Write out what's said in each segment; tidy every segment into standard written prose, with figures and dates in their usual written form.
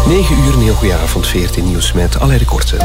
9 uur, een heel goede avond, 14 nieuws met Alain Korte.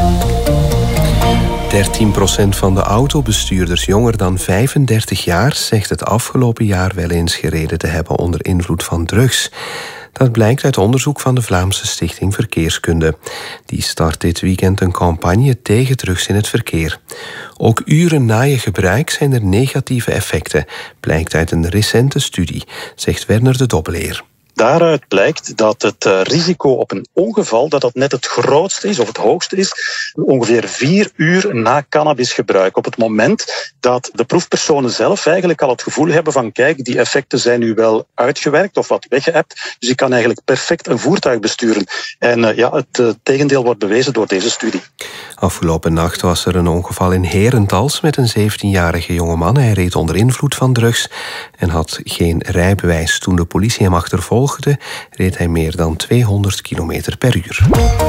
13% van de autobestuurders jonger dan 35 jaar zegt het afgelopen jaar wel eens gereden te hebben onder invloed van drugs. Dat blijkt uit onderzoek van de Vlaamse Stichting Verkeerskunde. Die start dit weekend een campagne tegen drugs in het verkeer. Ook uren na je gebruik zijn er negatieve effecten, blijkt uit een recente studie, zegt Werner de Dobbeleer. Daaruit blijkt dat het risico op een ongeval dat net het grootste is of het hoogste is, ongeveer 4 uur na cannabisgebruik. Op het moment dat de proefpersonen zelf eigenlijk al het gevoel hebben van kijk, die effecten zijn nu wel uitgewerkt of wat weggeëpt, dus ik kan eigenlijk perfect een voertuig besturen. En het tegendeel wordt bewezen door deze studie. Afgelopen nacht was er een ongeval in Herentals met een 17-jarige jongeman. Hij reed onder invloed van drugs en had geen rijbewijs. Toen de politie hem achtervolgde, reed hij meer dan 200 km per uur.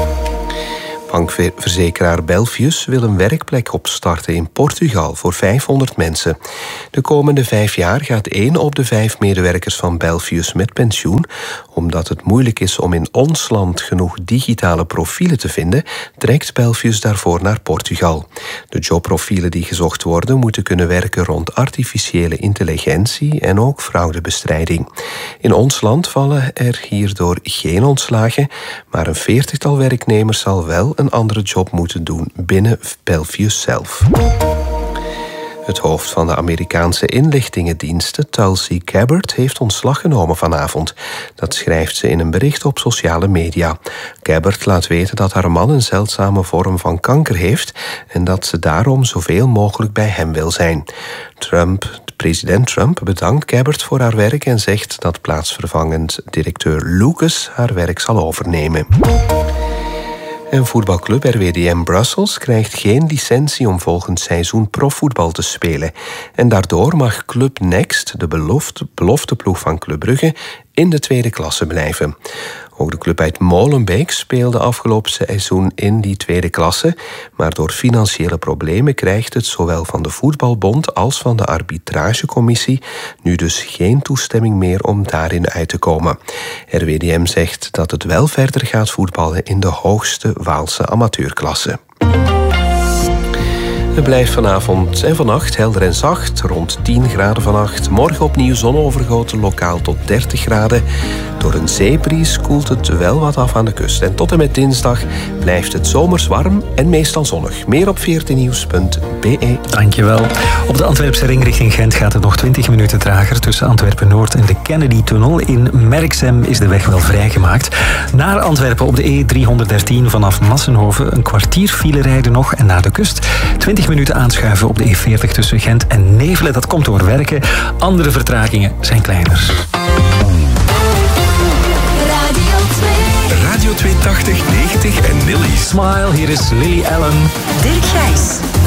Bankverzekeraar Belfius wil een werkplek opstarten in Portugal voor 500 mensen. De komende 5 jaar gaat 1 op de 5 medewerkers van Belfius met pensioen. Omdat het moeilijk is om in ons land genoeg digitale profielen te vinden, trekt Belfius daarvoor naar Portugal. De jobprofielen die gezocht worden moeten kunnen werken rond artificiële intelligentie en ook fraudebestrijding. In ons land vallen er hierdoor geen ontslagen, maar een 40-tal werknemers zal wel een andere job moeten doen binnen Belfius zelf. Het hoofd van de Amerikaanse inlichtingendiensten, Tulsi Gabbard, heeft ontslag genomen vanavond. Dat schrijft ze in een bericht op sociale media. Gabbard laat weten dat haar man een zeldzame vorm van kanker heeft en dat ze daarom zoveel mogelijk bij hem wil zijn. President Trump bedankt Gabbard voor haar werk en zegt dat plaatsvervangend directeur Lucas haar werk zal overnemen. En voetbalclub RWDM Brussels krijgt geen licentie om volgend seizoen profvoetbal te spelen. En daardoor mag Club Next, de belofteploeg van Club Brugge, in de tweede klasse blijven. Ook de club uit Molenbeek speelde afgelopen seizoen in die tweede klasse, maar door financiële problemen krijgt het zowel van de voetbalbond als van de arbitragecommissie nu dus geen toestemming meer om daarin uit te komen. RWDM zegt dat het wel verder gaat voetballen in de hoogste Waalse amateurklasse. Het blijft vanavond en vannacht helder en zacht, rond 10 graden vannacht. Morgen opnieuw zonovergoten, lokaal tot 30 graden. Door een zeebries koelt het wel wat af aan de kust. En tot en met dinsdag blijft het zomers warm en meestal zonnig. Meer op 14nieuws.be. Dankjewel. Op de Antwerpse ring richting Gent gaat het nog 20 minuten trager. Tussen Antwerpen-Noord en de Kennedy-tunnel. In Merksem is de weg wel vrijgemaakt. Naar Antwerpen op de E313 vanaf Massenhoven. Een kwartier file rijden nog. En naar de kust 20 minuten aanschuiven op de E40 tussen Gent en Nevelen. Dat komt door werken. Andere vertragingen zijn kleiner. Radio 280, 90 en Nilly. Smile, hier is Lily Allen. Dirk Gijs.